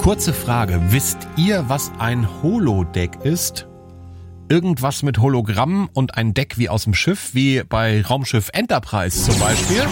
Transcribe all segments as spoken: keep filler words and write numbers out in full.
Kurze Frage, wisst ihr, was ein Holodeck ist? Irgendwas mit Hologramm und ein Deck wie aus dem Schiff, wie bei Raumschiff Enterprise zum Beispiel?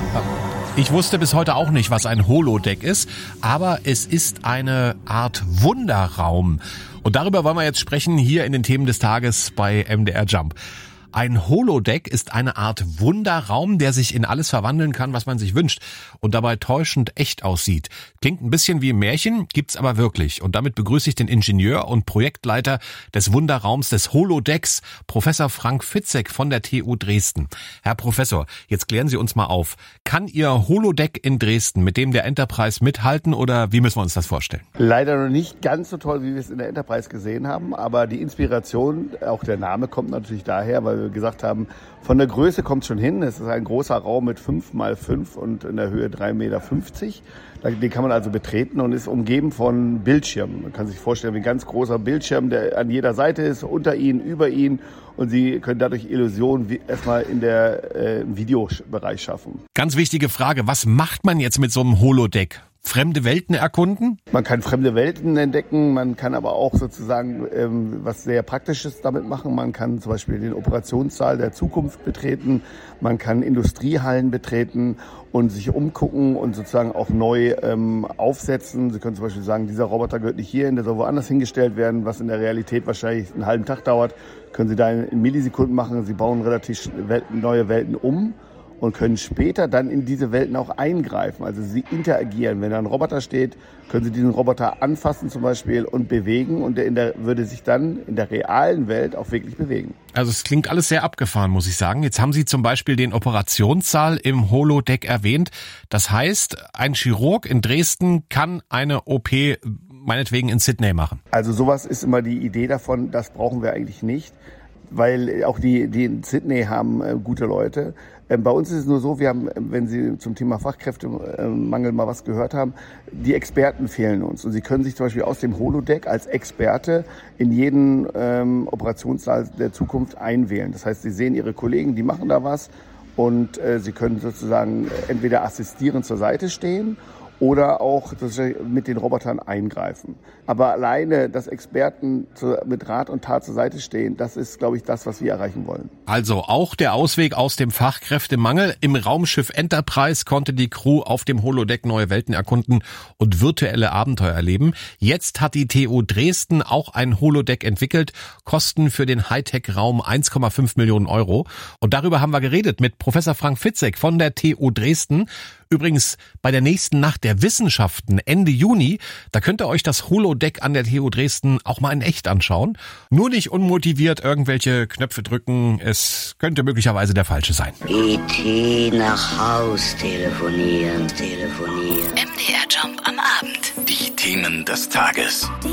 Ich wusste bis heute auch nicht, was ein Holodeck ist, aber es ist eine Art Wunderraum. Und darüber wollen wir jetzt sprechen hier in den Themen des Tages bei M D R Jump. Ein Holodeck ist eine Art Wunderraum, der sich in alles verwandeln kann, was man sich wünscht und dabei täuschend echt aussieht. Klingt ein bisschen wie ein Märchen, gibt's aber wirklich. Und damit begrüße ich den Ingenieur und Projektleiter des Wunderraums des Holodecks, Professor Frank Fitzek von der T U Dresden. Herr Professor, jetzt klären Sie uns mal auf. Kann Ihr Holodeck in Dresden mit dem der Enterprise mithalten oder wie müssen wir uns das vorstellen? Leider noch nicht ganz so toll, wie wir es in der Enterprise gesehen haben, aber die Inspiration, auch der Name kommt natürlich daher, weil wir gesagt haben, von der Größe kommt es schon hin. Es ist ein großer Raum mit fünf mal fünf und in der Höhe drei Meter fünfzig. Den kann man also betreten und ist umgeben von Bildschirmen. Man kann sich vorstellen, wie ein ganz großer Bildschirm, der an jeder Seite ist, unter Ihnen, über Ihnen. Und Sie können dadurch Illusionen erstmal in der äh, im Videobereich schaffen. Ganz wichtige Frage, was macht man jetzt mit so einem Holodeck? Fremde Welten erkunden? Man kann fremde Welten entdecken, man kann aber auch sozusagen ähm, was sehr Praktisches damit machen. Man kann zum Beispiel den Operationssaal der Zukunft betreten, man kann Industriehallen betreten und sich umgucken und sozusagen auch neu ähm, aufsetzen. Sie können zum Beispiel sagen, dieser Roboter gehört nicht hierhin, der soll woanders hingestellt werden, was in der Realität wahrscheinlich einen halben Tag dauert. Können Sie da in Millisekunden machen. Sie bauen relativ neue Welten um und können später dann in diese Welten auch eingreifen. Also sie interagieren. Wenn da ein Roboter steht, können Sie diesen Roboter anfassen zum Beispiel und bewegen und der, in der würde sich dann in der realen Welt auch wirklich bewegen. Also es klingt alles sehr abgefahren, muss ich sagen. Jetzt haben Sie zum Beispiel den Operationssaal im Holodeck erwähnt. Das heißt, ein Chirurg in Dresden kann eine O P meinetwegen in Sydney machen. Also sowas ist immer die Idee davon, das brauchen wir eigentlich nicht. Weil auch die, die in Sydney haben äh, gute Leute. Ähm, bei uns ist es nur so, wir haben, wenn Sie zum Thema Fachkräftemangel mal was gehört haben, die Experten fehlen uns. Und Sie können sich zum Beispiel aus dem Holodeck als Experte in jeden ähm, Operationssaal der Zukunft einwählen. Das heißt, Sie sehen Ihre Kollegen, die machen da was und äh, Sie können sozusagen entweder assistierend zur Seite stehen oder auch mit den Robotern eingreifen. Aber alleine, dass Experten zu, mit Rat und Tat zur Seite stehen, das ist, glaube ich, das, was wir erreichen wollen. Also auch der Ausweg aus dem Fachkräftemangel. Im Raumschiff Enterprise konnte die Crew auf dem Holodeck neue Welten erkunden und virtuelle Abenteuer erleben. Jetzt hat die T U Dresden auch ein Holodeck entwickelt. Kosten für den Hightech-Raum eins Komma fünf Millionen Euro. Und darüber haben wir geredet mit Professor Frank Fitzek von der T U Dresden. Übrigens, bei der nächsten Nacht der Wissenschaften Ende Juni, da könnt ihr euch das Holodeck an der T U Dresden auch mal in echt anschauen. Nur nicht unmotiviert irgendwelche Knöpfe drücken, es könnte möglicherweise der falsche sein. E T nach Haus telefonieren, telefonieren. M D R Jump am Abend. Die Themen des Tages.